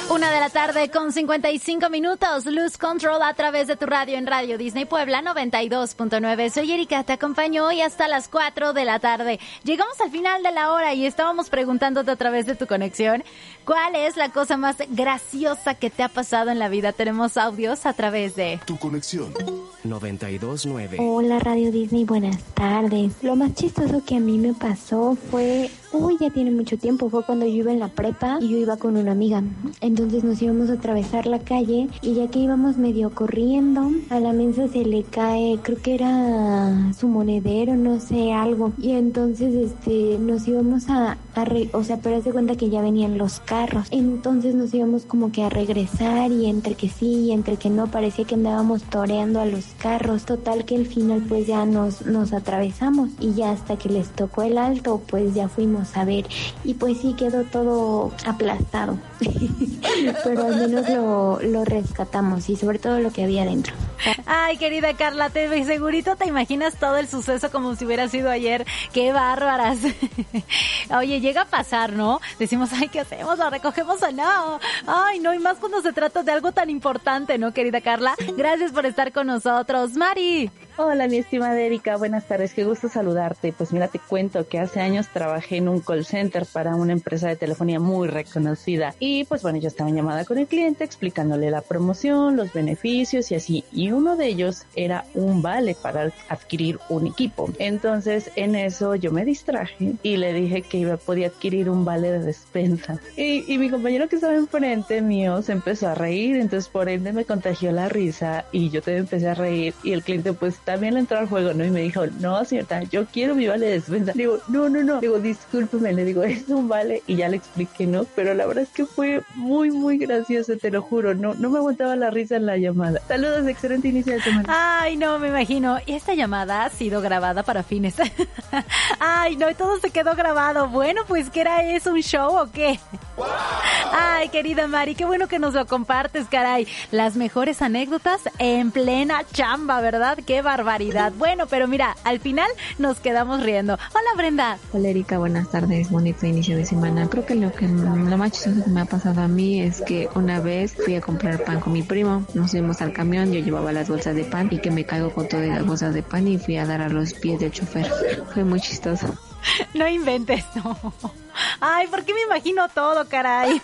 1:55 p.m. Lose Control a través de tu radio en Radio Disney Puebla 92.9. Soy Erika, te acompaño hoy hasta las 4 p.m. Llegamos al final de la hora y estábamos preguntándote a través de tu conexión, ¿cuál es la cosa más graciosa que te ha pasado en la vida? Tenemos audios a través de tu conexión 92.9. Hola Radio Disney, buenas tardes. Lo más chistoso que a mí me pasó fue, ya tiene mucho tiempo, fue cuando yo iba en la prepa y yo iba con una amiga. Entonces nos íbamos a atravesar la calle y ya que íbamos medio corriendo, a la mensa se le cae, creo que era su monedero, no sé, algo. Y entonces nos íbamos pero haz de cuenta que ya venían los carros. Entonces nos íbamos como que a regresar y entre que sí y entre que no, parecía que andábamos toreando a los carros. Total que al final pues ya nos atravesamos y ya hasta que les tocó el alto pues ya fuimos a ver y pues sí quedó todo aplastado. Pero al menos lo rescatamos y sobre todo lo que había dentro. Ay, querida Carla, segurito te imaginas todo el suceso como si hubiera sido ayer. ¡Qué bárbaras! Oye, llega a pasar, ¿no? Decimos, ay, ¿qué hacemos? ¿Lo recogemos o no? Ay, no, y más cuando se trata de algo tan importante, ¿no, querida Carla? Gracias por estar con nosotros. Mari. Hola, mi estimada Erika, buenas tardes, qué gusto saludarte. Pues mira, te cuento que hace años trabajé en un call center para una empresa de telefonía muy reconocida y pues bueno, yo estaba en llamada con el cliente explicándole la promoción, los beneficios y así, y uno de ellos era un vale para adquirir un equipo. Entonces en eso yo me distraje y le dije que podía adquirir un vale de despensa y mi compañero que estaba enfrente mío se empezó a reír, entonces por ende me contagió la risa y yo también empecé a reír y el cliente pues también le entró al juego, ¿no? Y me dijo, no, señorita, yo quiero mi vale de despensa. Le digo, no. Digo, discúlpeme, le digo, es un vale y ya le expliqué, ¿no? Pero la verdad es que fue muy, muy gracioso, te lo juro. No me aguantaba la risa en la llamada. Saludos, excelente inicio de semana. Ay, no, me imagino. Y esta llamada ha sido grabada para fines. Ay, no, y todo se quedó grabado. Bueno, pues, ¿qué era eso? ¿Un show o qué? ¡Wow! Ay, querida Mari, qué bueno que nos lo compartes, caray. Las mejores anécdotas en plena chamba, ¿verdad? ¡Qué barbaridad! Bueno, pero mira, al final nos quedamos riendo. Hola, Brenda. Hola, Erika, buenas tardes. Bonito inicio de semana. Creo que lo más chistoso que me ha pasado a mí es que una vez fui a comprar pan con mi primo. Nos fuimos al camión, yo llevaba las bolsas de pan y que me caigo con todas las bolsas de pan y fui a dar a los pies del chofer. Fue muy chistoso. No inventes, no. Ay, ¿por qué me imagino todo, caray?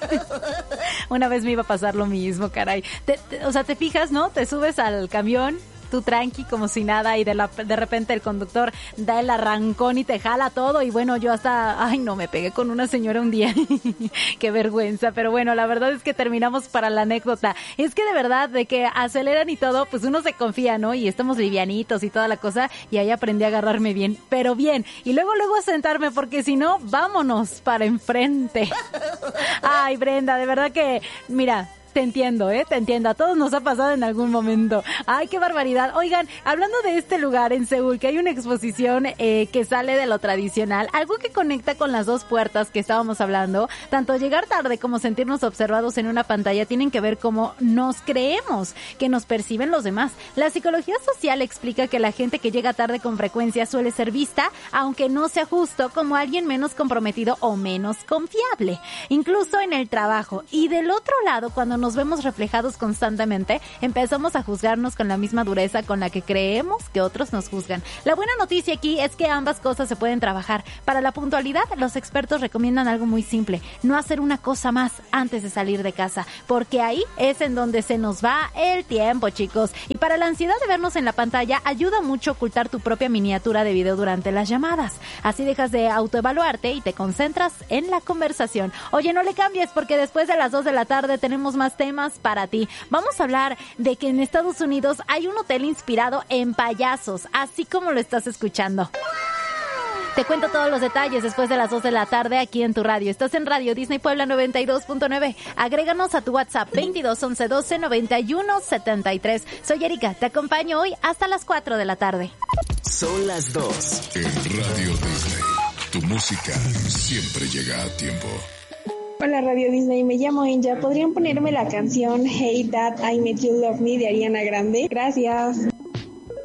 Una vez me iba a pasar lo mismo, caray. ¿Te fijas, no? Te subes al camión, tú tranqui como si nada y de repente el conductor da el arrancón y te jala todo y bueno, yo hasta, me pegué con una señora un día. Qué vergüenza, pero bueno, la verdad es que terminamos para la anécdota. Es que de verdad, de que aceleran y todo, pues uno se confía, ¿no? Y estamos livianitos y toda la cosa y ahí aprendí a agarrarme bien, pero bien. Y luego a sentarme porque si no, vámonos para enfrente. Ay, Brenda, de verdad que, mira, te entiendo, te entiendo. A todos nos ha pasado en algún momento. Ay, qué barbaridad. Oigan, hablando de este lugar en Seúl, que hay una exposición que sale de lo tradicional, algo que conecta con las dos puertas que estábamos hablando, tanto llegar tarde como sentirnos observados en una pantalla tienen que ver cómo nos creemos que nos perciben los demás. La psicología social explica que la gente que llega tarde con frecuencia suele ser vista, aunque no sea justo, como alguien menos comprometido o menos confiable, incluso en el trabajo. Y del otro lado, cuando nos vemos reflejados constantemente, empezamos a juzgarnos con la misma dureza con la que creemos que otros nos juzgan. La buena noticia aquí es que ambas cosas se pueden trabajar. Para la puntualidad, los expertos recomiendan algo muy simple: no hacer una cosa más antes de salir de casa, porque ahí es en donde se nos va el tiempo, chicos. Y para la ansiedad de vernos en la pantalla, ayuda mucho ocultar tu propia miniatura de video durante las llamadas. Así dejas de autoevaluarte y te concentras en la conversación. Oye, no le cambies porque después de las 2 de la tarde tenemos más temas para ti. Vamos a hablar de que en Estados Unidos hay un hotel inspirado en payasos, así como lo estás escuchando. Te cuento todos los detalles después de las 2 de la tarde aquí en tu radio. Estás en Radio Disney Puebla 92.9. Agréganos a tu WhatsApp 22 11 12 91 73. Soy Erika, te acompaño hoy hasta las 4 de la tarde. Son las 2 en Radio Disney. Tu música siempre llega a tiempo. Hola Radio Disney, me llamo Inja. ¿Podrían ponerme la canción Hey Dad, I Made You Love Me de Ariana Grande? Gracias.